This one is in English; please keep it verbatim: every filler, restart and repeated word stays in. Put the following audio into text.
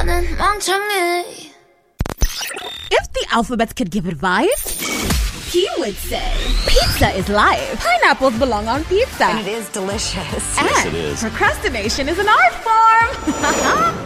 나는 멍청해. If the alphabet could give advice, P would say, pizza is life. Pineapples belong on pizza. And it is delicious. And Yes, it is. procrastination is an art form.